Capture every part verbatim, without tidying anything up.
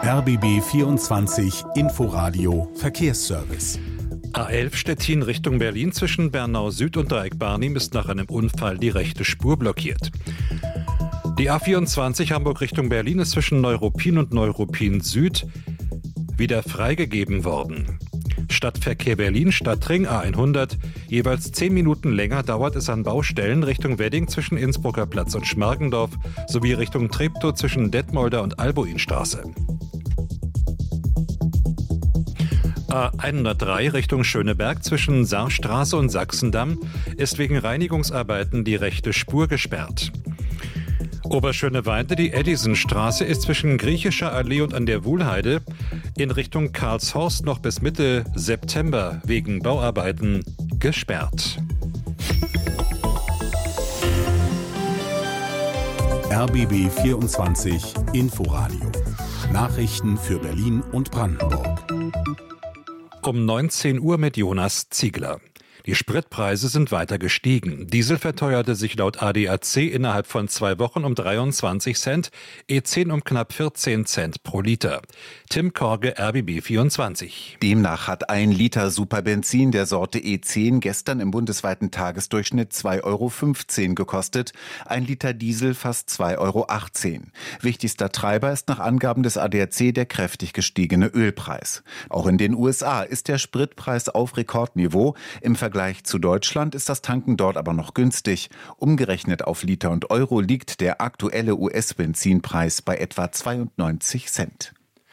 R B B vierundzwanzig Inforadio Verkehrsservice. A elf Stettin Richtung Berlin zwischen Bernau Süd und Dreieck-Barnim ist nach einem Unfall die rechte Spur blockiert. Die A vierundzwanzig Hamburg Richtung Berlin ist zwischen Neuruppin und Neuruppin Süd wieder freigegeben worden. Stadtverkehr Berlin, Stadtring A hundert. Jeweils zehn Minuten länger dauert es an Baustellen Richtung Wedding zwischen Innsbrucker Platz und Schmargendorf sowie Richtung Treptow zwischen Detmolder und Albuinstraße. A hundertdrei Richtung Schöneberg zwischen Saarstraße und Sachsendamm ist wegen Reinigungsarbeiten die rechte Spur gesperrt. Oberschöneweide, die Edisonstraße ist zwischen Griechischer Allee und an der Wuhlheide in Richtung Karlshorst noch bis Mitte September wegen Bauarbeiten gesperrt. R B B vierundzwanzig Inforadio. Nachrichten für Berlin und Brandenburg. Um neunzehn Uhr mit Jonas Ziegler. Die Spritpreise sind weiter gestiegen. Diesel verteuerte sich laut A D A C innerhalb von zwei Wochen um dreiundzwanzig Cent, E zehn um knapp vierzehn Cent pro Liter. Tim Korge, R B B vierundzwanzig. Demnach hat ein Liter Superbenzin der Sorte E zehn gestern im bundesweiten Tagesdurchschnitt zwei Euro fünfzehn gekostet, ein Liter Diesel fast zwei Euro achtzehn. Wichtigster Treiber ist nach Angaben des A D A C der kräftig gestiegene Ölpreis. Auch in den U S A ist der Spritpreis auf Rekordniveau. Im Vergleich Vergleich zu Deutschland ist das Tanken dort aber noch günstig. Umgerechnet auf Liter und Euro liegt der aktuelle U S-Benzinpreis bei etwa zweiundneunzig Cent.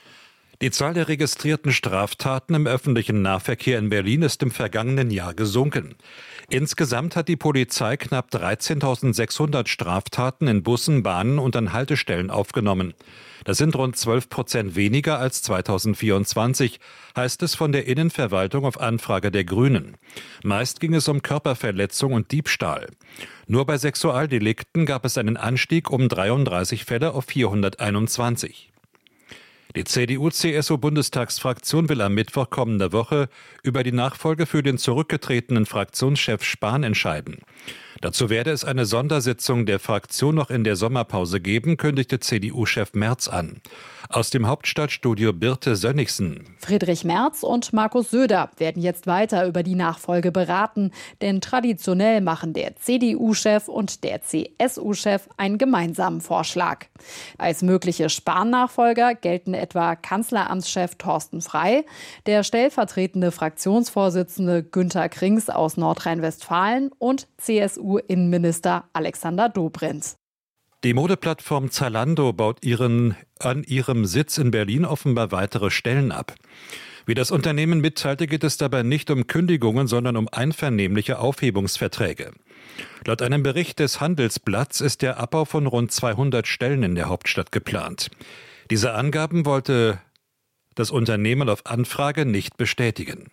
Die Zahl der registrierten Straftaten im öffentlichen Nahverkehr in Berlin ist im vergangenen Jahr gesunken. Insgesamt hat die Polizei knapp dreizehntausendsechshundert Straftaten in Bussen, Bahnen und an Haltestellen aufgenommen. Das sind rund zwölf Prozent weniger als zweitausendvierundzwanzig, heißt es von der Innenverwaltung auf Anfrage der Grünen. Meist ging es um Körperverletzung und Diebstahl. Nur bei Sexualdelikten gab es einen Anstieg um dreiunddreißig Fälle auf vierhunderteinundzwanzig. Die C D U-C S U-Bundestagsfraktion will am Mittwoch kommender Woche über die Nachfolge für den zurückgetretenen Fraktionschef Spahn entscheiden. Dazu werde es eine Sondersitzung der Fraktion noch in der Sommerpause geben, kündigte C D U-Chef Merz an. Aus dem Hauptstadtstudio Birte Sönnigsen. Friedrich Merz und Markus Söder werden jetzt weiter über die Nachfolge beraten, denn traditionell machen der C D U-Chef und der C S U-Chef einen gemeinsamen Vorschlag. Als mögliche Spahn-Nachfolger gelten etwa Kanzleramtschef Thorsten Frey, der stellvertretende Fraktionsvorsitzende Günter Krings aus Nordrhein-Westfalen und C S U-Innenminister Alexander Dobrindt. Die Modeplattform Zalando baut ihren, an ihrem Sitz in Berlin offenbar weitere Stellen ab. Wie das Unternehmen mitteilte, geht es dabei nicht um Kündigungen, sondern um einvernehmliche Aufhebungsverträge. Laut einem Bericht des Handelsblatts ist der Abbau von rund zweihundert Stellen in der Hauptstadt geplant. Diese Angaben wollte das Unternehmen auf Anfrage nicht bestätigen.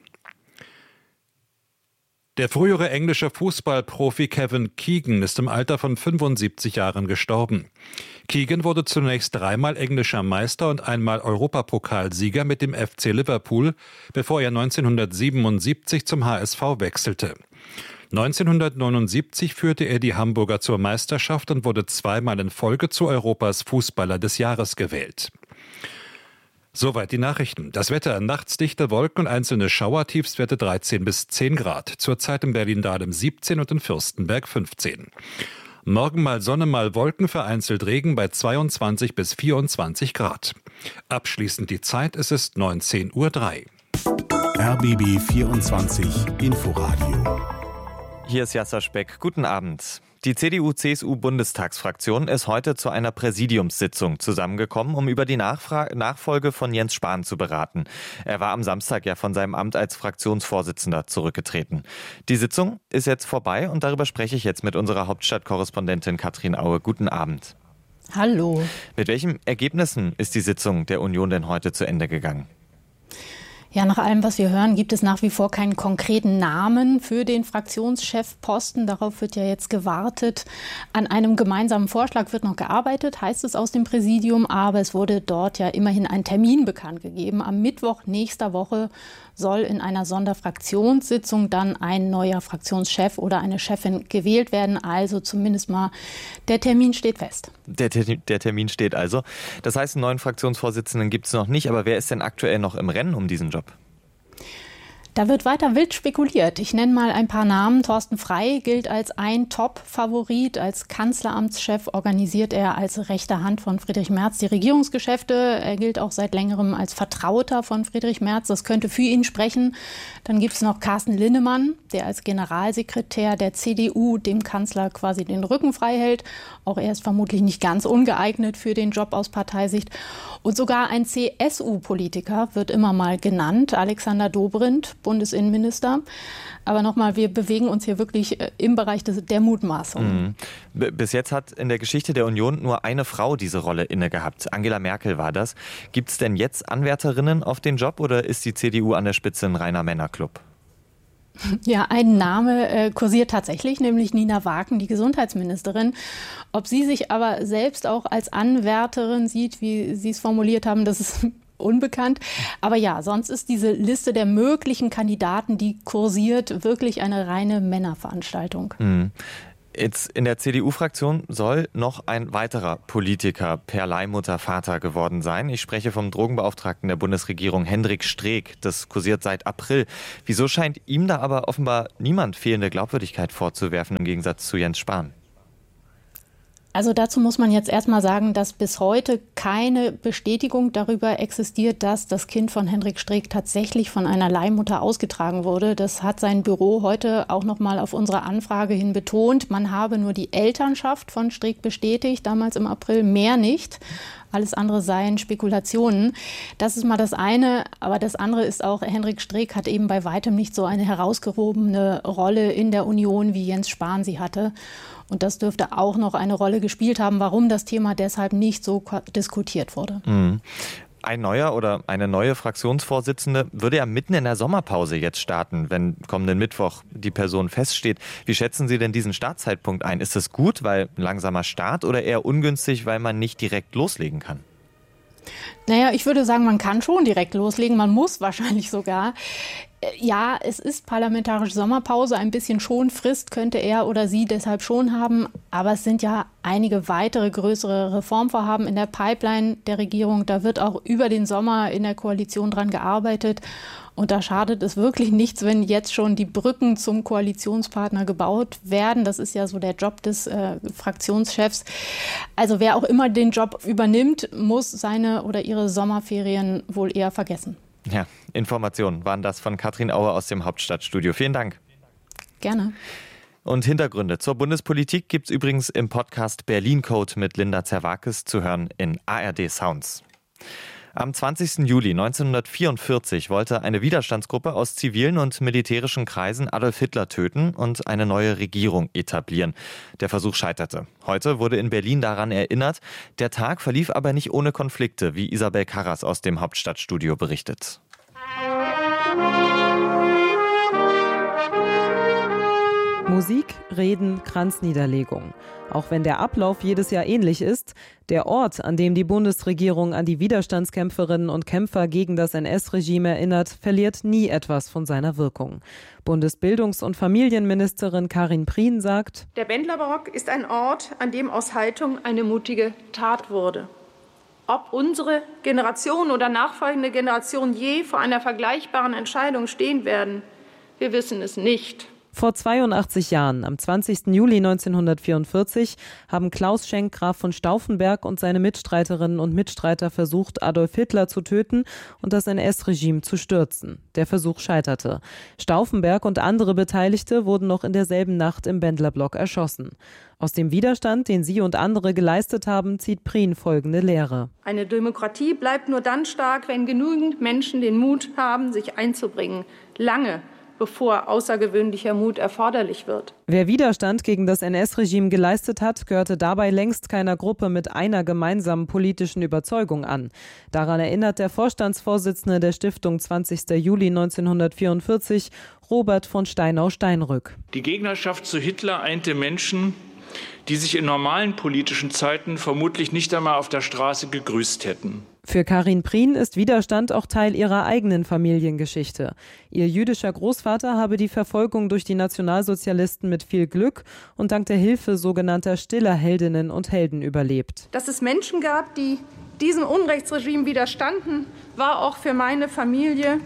Der frühere englische Fußballprofi Kevin Keegan ist im Alter von fünfundsiebzig Jahren gestorben. Keegan wurde zunächst dreimal englischer Meister und einmal Europapokalsieger mit dem F C Liverpool, bevor er neunzehnhundertsiebenundsiebzig zum H S V wechselte. neunzehnhundertneunundsiebzig führte er die Hamburger zur Meisterschaft und wurde zweimal in Folge zu Europas Fußballer des Jahres gewählt. Soweit die Nachrichten. Das Wetter: nachts dichte Wolken und einzelne Schauer, Tiefstwerte dreizehn bis zehn Grad. Zurzeit in Berlin-Dahlem siebzehn und in Fürstenberg fünfzehn. Morgen mal Sonne, mal Wolken, vereinzelt Regen bei zweiundzwanzig bis vierundzwanzig Grad. Abschließend die Zeit, es ist neunzehn Uhr drei. R B B vierundzwanzig Inforadio. Hier ist Jasser Speck. Guten Abend. Die C D U-C S U-Bundestagsfraktion ist heute zu einer Präsidiumssitzung zusammengekommen, um über die Nachfra- Nachfolge von Jens Spahn zu beraten. Er war am Samstag ja von seinem Amt als Fraktionsvorsitzender zurückgetreten. Die Sitzung ist jetzt vorbei und darüber spreche ich jetzt mit unserer Hauptstadtkorrespondentin Katrin Aue. Guten Abend. Hallo. Mit welchen Ergebnissen ist die Sitzung der Union denn heute zu Ende gegangen? Ja, nach allem, was wir hören, gibt es nach wie vor keinen konkreten Namen für den Fraktionschefposten. Darauf wird ja jetzt gewartet. An einem gemeinsamen Vorschlag wird noch gearbeitet, heißt es aus dem Präsidium. Aber es wurde dort ja immerhin ein Termin bekannt gegeben. Am Mittwoch nächster Woche soll in einer Sonderfraktionssitzung dann ein neuer Fraktionschef oder eine Chefin gewählt werden. Also zumindest mal der Termin steht fest. Der, der Termin steht also. Das heißt, einen neuen Fraktionsvorsitzenden gibt es noch nicht. Aber wer ist denn aktuell noch im Rennen um diesen Job? Da wird weiter wild spekuliert. Ich nenne mal ein paar Namen. Thorsten Frey gilt als ein Top-Favorit. Als Kanzleramtschef organisiert er als rechte Hand von Friedrich Merz die Regierungsgeschäfte. Er gilt auch seit längerem als Vertrauter von Friedrich Merz. Das könnte für ihn sprechen. Dann gibt es noch Carsten Linnemann, der als Generalsekretär der C D U dem Kanzler quasi den Rücken frei hält. Auch er ist vermutlich nicht ganz ungeeignet für den Job aus Parteisicht. Und sogar ein C S U-Politiker wird immer mal genannt, Alexander Dobrindt, Bundesinnenminister. Aber nochmal, wir bewegen uns hier wirklich im Bereich des, der Mutmaßung. Mhm. Bis jetzt hat in der Geschichte der Union nur eine Frau diese Rolle inne gehabt. Angela Merkel war das. Gibt es denn jetzt Anwärterinnen auf den Job oder ist die C D U an der Spitze ein reiner Männerclub? Ja, ein Name äh, kursiert tatsächlich, nämlich Nina Wagen, die Gesundheitsministerin. Ob sie sich aber selbst auch als Anwärterin sieht, wie Sie es formuliert haben, das ist unbekannt. Aber ja, sonst ist diese Liste der möglichen Kandidaten, die kursiert, wirklich eine reine Männerveranstaltung. Mhm. Jetzt in der C D U-Fraktion soll noch ein weiterer Politiker per Leihmutter Vater geworden sein. Ich spreche vom Drogenbeauftragten der Bundesregierung Hendrik Streeck. Das kursiert seit April. Wieso scheint ihm da aber offenbar niemand fehlende Glaubwürdigkeit vorzuwerfen im Gegensatz zu Jens Spahn? Also dazu muss man jetzt erstmal sagen, dass bis heute keine Bestätigung darüber existiert, dass das Kind von Hendrik Streeck tatsächlich von einer Leihmutter ausgetragen wurde. Das hat sein Büro heute auch noch mal auf unsere Anfrage hin betont. Man habe nur die Elternschaft von Streeck bestätigt, damals im April, mehr nicht. Alles andere seien Spekulationen. Das ist mal das eine. Aber das andere ist auch, Hendrik Streeck hat eben bei weitem nicht so eine herausgehobene Rolle in der Union, wie Jens Spahn sie hatte. Und das dürfte auch noch eine Rolle gespielt haben, warum das Thema deshalb nicht so diskutiert wurde. Mhm. Ein neuer oder eine neue Fraktionsvorsitzende würde ja mitten in der Sommerpause jetzt starten, wenn kommenden Mittwoch die Person feststeht. Wie schätzen Sie denn diesen Startzeitpunkt ein? Ist das gut, weil ein langsamer Start, oder eher ungünstig, weil man nicht direkt loslegen kann? Naja, ich würde sagen, man kann schon direkt loslegen. Man muss wahrscheinlich sogar. Ja, es ist parlamentarische Sommerpause. Ein bisschen Schonfrist könnte er oder sie deshalb schon haben. Aber es sind ja einige weitere größere Reformvorhaben in der Pipeline der Regierung. Da wird auch über den Sommer in der Koalition dran gearbeitet. Und da schadet es wirklich nichts, wenn jetzt schon die Brücken zum Koalitionspartner gebaut werden. Das ist ja so der Job des äh, Fraktionschefs. Also wer auch immer den Job übernimmt, muss seine oder ihre Sommerferien wohl eher vergessen. Ja, Informationen waren das von Katrin Auer aus dem Hauptstadtstudio. Vielen Dank. Gerne. Und Hintergründe zur Bundespolitik gibt's übrigens im Podcast Berlin Code mit Linda Zerwakis zu hören in A R D Sounds. Am zwanzigsten Juli neunzehnhundertvierundvierzig wollte eine Widerstandsgruppe aus zivilen und militärischen Kreisen Adolf Hitler töten und eine neue Regierung etablieren. Der Versuch scheiterte. Heute wurde in Berlin daran erinnert. Der Tag verlief aber nicht ohne Konflikte, wie Isabel Karras aus dem Hauptstadtstudio berichtet. Musik, Reden, Kranzniederlegung. Auch wenn der Ablauf jedes Jahr ähnlich ist, der Ort, an dem die Bundesregierung an die Widerstandskämpferinnen und Kämpfer gegen das N S-Regime erinnert, verliert nie etwas von seiner Wirkung. Bundesbildungs- und Familienministerin Karin Prien sagt: Der Bendlerbarock ist ein Ort, an dem aus Haltung eine mutige Tat wurde. Ob unsere Generation oder nachfolgende Generation je vor einer vergleichbaren Entscheidung stehen werden, wir wissen es nicht. Vor zweiundachtzig Jahren, am zwanzigsten Juli neunzehnhundertvierundvierzig, haben Klaus Schenk Graf von Stauffenberg und seine Mitstreiterinnen und Mitstreiter versucht, Adolf Hitler zu töten und das N S-Regime zu stürzen. Der Versuch scheiterte. Stauffenberg und andere Beteiligte wurden noch in derselben Nacht im Bendlerblock erschossen. Aus dem Widerstand, den sie und andere geleistet haben, zieht Prien folgende Lehre. Eine Demokratie bleibt nur dann stark, wenn genügend Menschen den Mut haben, sich einzubringen. Lange bevor außergewöhnlicher Mut erforderlich wird. Wer Widerstand gegen das N S-Regime geleistet hat, gehörte dabei längst keiner Gruppe mit einer gemeinsamen politischen Überzeugung an. Daran erinnert der Vorstandsvorsitzende der Stiftung zwanzigster Juli neunzehnhundertvierundvierzig, Robert von Steinau-Steinrück. Die Gegnerschaft zu Hitler einte Menschen, die sich in normalen politischen Zeiten vermutlich nicht einmal auf der Straße gegrüßt hätten. Für Karin Prien ist Widerstand auch Teil ihrer eigenen Familiengeschichte. Ihr jüdischer Großvater habe die Verfolgung durch die Nationalsozialisten mit viel Glück und dank der Hilfe sogenannter stiller Heldinnen und Helden überlebt. Dass es Menschen gab, die diesem Unrechtsregime widerstanden, war auch für meine Familie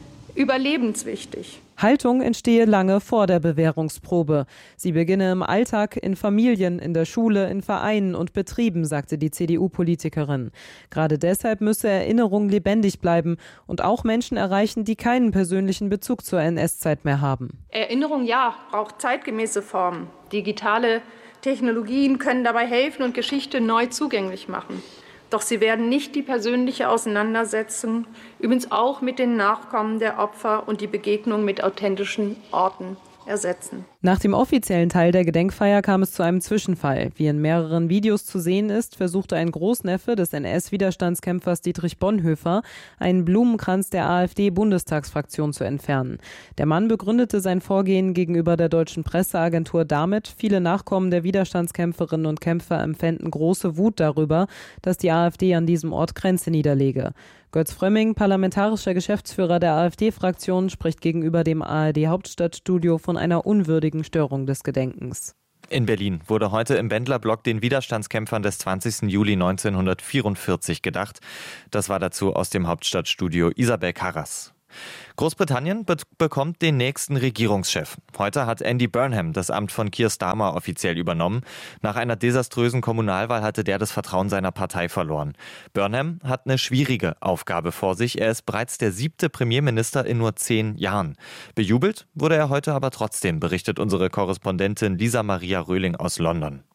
überlebenswichtig. Haltung entstehe lange vor der Bewährungsprobe. Sie beginne im Alltag, in Familien, in der Schule, in Vereinen und Betrieben, sagte die C D U-Politikerin. Gerade deshalb müsse Erinnerung lebendig bleiben und auch Menschen erreichen, die keinen persönlichen Bezug zur N S-Zeit mehr haben. Erinnerung, ja, braucht zeitgemäße Formen. Digitale Technologien können dabei helfen und Geschichte neu zugänglich machen. Doch sie werden nicht die persönliche Auseinandersetzung, übrigens auch mit den Nachkommen der Opfer und die Begegnung mit authentischen Orten ersetzen. Nach dem offiziellen Teil der Gedenkfeier kam es zu einem Zwischenfall. Wie in mehreren Videos zu sehen ist, versuchte ein Großneffe des N S-Widerstandskämpfers Dietrich Bonhoeffer, einen Blumenkranz der AfD-Bundestagsfraktion zu entfernen. Der Mann begründete sein Vorgehen gegenüber der deutschen Presseagentur damit, viele Nachkommen der Widerstandskämpferinnen und Kämpfer empfänden große Wut darüber, dass die AfD an diesem Ort Grenze niederlege. Götz Frömming, parlamentarischer Geschäftsführer der AfD-Fraktion, spricht gegenüber dem A R D-Hauptstadtstudio von einer unwürdigen Störung des Gedenkens. In Berlin wurde heute im Bendlerblock den Widerstandskämpfern des zwanzigsten Juli neunzehnhundertvierundvierzig gedacht. Das war dazu aus dem Hauptstadtstudio Isabel Karras. Großbritannien be- bekommt den nächsten Regierungschef. Heute hat Andy Burnham das Amt von Keir Starmer offiziell übernommen. Nach einer desaströsen Kommunalwahl hatte der das Vertrauen seiner Partei verloren. Burnham hat eine schwierige Aufgabe vor sich. Er ist bereits der siebte Premierminister in nur zehn Jahren. Bejubelt wurde er heute aber trotzdem, berichtet unsere Korrespondentin Lisa Maria Röhling aus London.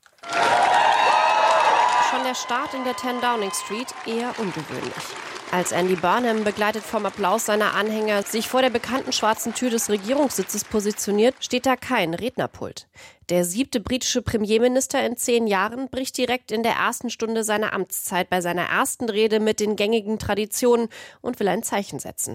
Schon der Start in der zehn Downing Street eher ungewöhnlich. Als Andy Burnham, begleitet vom Applaus seiner Anhänger, sich vor der bekannten schwarzen Tür des Regierungssitzes positioniert, steht da kein Rednerpult. Der siebte britische Premierminister in zehn Jahren bricht direkt in der ersten Stunde seiner Amtszeit bei seiner ersten Rede mit den gängigen Traditionen und will ein Zeichen setzen.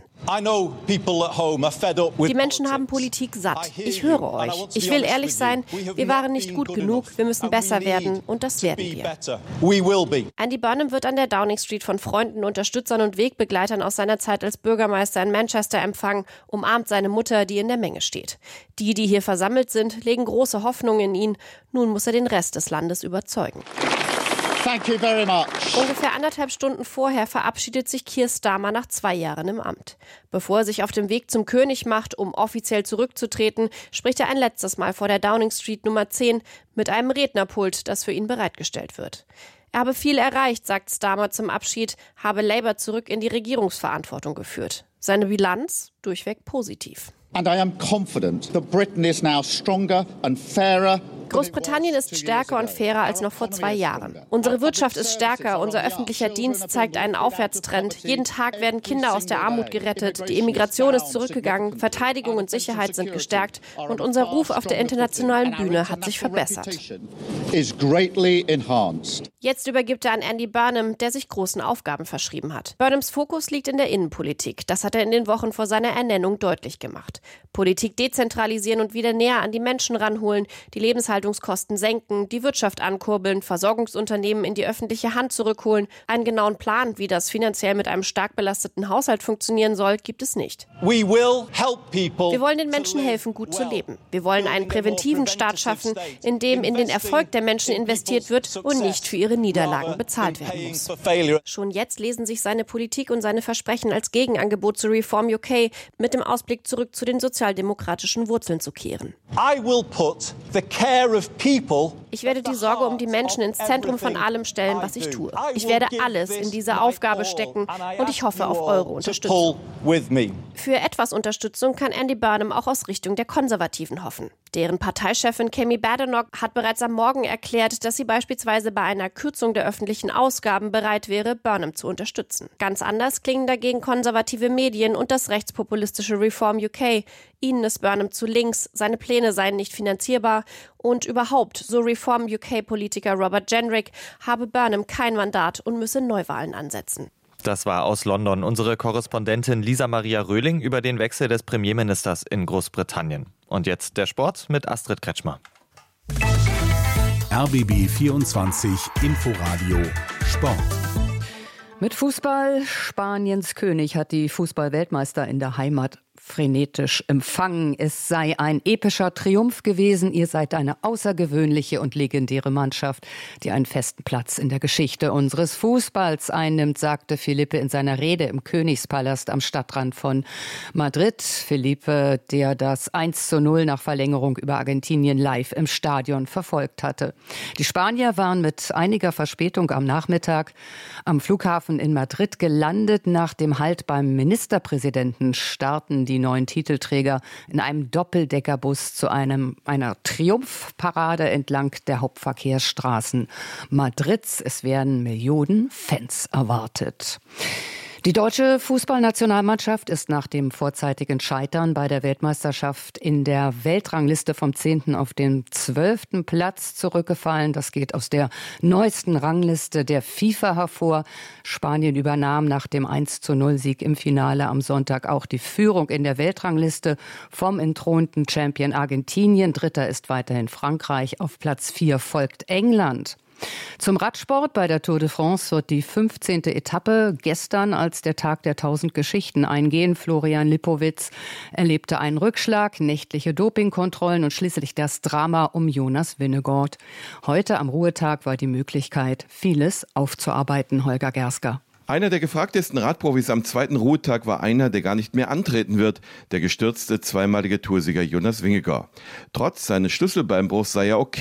Die Menschen haben Politik satt. Ich höre euch. Ich will ehrlich sein, wir waren nicht gut genug, wir müssen besser werden und das werden wir. Andy Burnham wird an der Downing Street von Freunden, Unterstützern und Wegbegleitern aus seiner Zeit als Bürgermeister in Manchester empfangen, umarmt seine Mutter, die in der Menge steht. Die, die hier versammelt sind, legen große Hoffnung in ihn. Nun muss er den Rest des Landes überzeugen. Thank you very much. Ungefähr anderthalb Stunden vorher verabschiedet sich Keir Starmer nach zwei Jahren im Amt. Bevor er sich auf dem Weg zum König macht, um offiziell zurückzutreten, spricht er ein letztes Mal vor der Downing Street Nummer zehn mit einem Rednerpult, das für ihn bereitgestellt wird. Er habe viel erreicht, sagt Starmer zum Abschied, habe Labour zurück in die Regierungsverantwortung geführt. Seine Bilanz durchweg positiv. And I am confident that Britain is now stronger and fairer. Großbritannien ist stärker und fairer als noch vor zwei Jahren. Unsere Wirtschaft ist stärker, unser öffentlicher Dienst zeigt einen Aufwärtstrend. Jeden Tag werden Kinder aus der Armut gerettet, die Immigration ist zurückgegangen, Verteidigung und Sicherheit sind gestärkt und unser Ruf auf der internationalen Bühne hat sich verbessert. Jetzt übergibt er an Andy Burnham, der sich großen Aufgaben verschrieben hat. Burnhams Fokus liegt in der Innenpolitik. Das hat er in den Wochen vor seiner Ernennung deutlich gemacht. Politik dezentralisieren und wieder näher an die Menschen ranholen, die Lebenshaltungskosten senken, die Wirtschaft ankurbeln, Versorgungsunternehmen in die öffentliche Hand zurückholen. Einen genauen Plan, wie das finanziell mit einem stark belasteten Haushalt funktionieren soll, gibt es nicht. Wir wollen den Menschen helfen, gut zu leben. Wir wollen einen präventiven Staat schaffen, in dem in den Erfolg der Menschen investiert wird und nicht für ihre Niederlagen bezahlt werden muss. Schon jetzt lesen sich seine Politik und seine Versprechen als Gegenangebot zu Reform U K mit dem Ausblick zurück zu den sozialdemokratischen Wurzeln zu kehren. Ich werde die Sorge um die Menschen ins Zentrum von allem stellen, was ich tue. Ich werde alles in diese Aufgabe stecken und ich hoffe auf eure Unterstützung. Für etwas Unterstützung kann Andy Burnham auch aus Richtung der Konservativen hoffen. Deren Parteichefin Kemi Badenoch hat bereits am Morgen erklärt, dass sie beispielsweise bei einer Kürzung der öffentlichen Ausgaben bereit wäre, Burnham zu unterstützen. Ganz anders klingen dagegen konservative Medien und das rechtspopulistische Reform U K. Ihnen ist Burnham zu links, seine Pläne seien nicht finanzierbar und überhaupt, so Reform U K-Politiker Robert Jenrick, habe Burnham kein Mandat und müsse Neuwahlen ansetzen. Das war aus London unsere Korrespondentin Lisa Maria Röhling über den Wechsel des Premierministers in Großbritannien. Und jetzt der Sport mit Astrid Kretschmer. R B B vierundzwanzig Inforadio Sport. Mit Fußball, Spaniens König hat die Fußball-Weltmeister in der Heimat frenetisch empfangen. Es sei ein epischer Triumph gewesen. Ihr seid eine außergewöhnliche und legendäre Mannschaft, die einen festen Platz in der Geschichte unseres Fußballs einnimmt, sagte Felipe in seiner Rede im Königspalast am Stadtrand von Madrid. Felipe, der das eins zu null nach Verlängerung über Argentinien live im Stadion verfolgt hatte. Die Spanier waren mit einiger Verspätung am Nachmittag am Flughafen in Madrid gelandet. Nach dem Halt beim Ministerpräsidenten starten die Die neuen Titelträger in einem Doppeldeckerbus zu einem, einer Triumphparade entlang der Hauptverkehrsstraßen Madrids. Es werden Millionen Fans erwartet. Die deutsche Fußballnationalmannschaft ist nach dem vorzeitigen Scheitern bei der Weltmeisterschaft in der Weltrangliste vom zehnten auf den zwölften Platz zurückgefallen. Das geht aus der neuesten Rangliste der FIFA hervor. Spanien übernahm nach dem eins zu null Sieg im Finale am Sonntag auch die Führung in der Weltrangliste vom entthronten Champion Argentinien. Dritter ist weiterhin Frankreich. Auf Platz vier folgt England. Zum Radsport. Bei der Tour de France wird die fünfzehnte Etappe gestern als der Tag der tausend Geschichten eingehen. Florian Lipowitz erlebte einen Rückschlag, nächtliche Dopingkontrollen und schließlich das Drama um Jonas Vingegaard. Heute am Ruhetag war die Möglichkeit, vieles aufzuarbeiten. Holger Gersker. Einer der gefragtesten Radprofis am zweiten Ruhetag war einer, der gar nicht mehr antreten wird, der gestürzte zweimalige Toursieger Jonas Vingegaard. Trotz seines Schlüsselbeinbruchs sei er okay.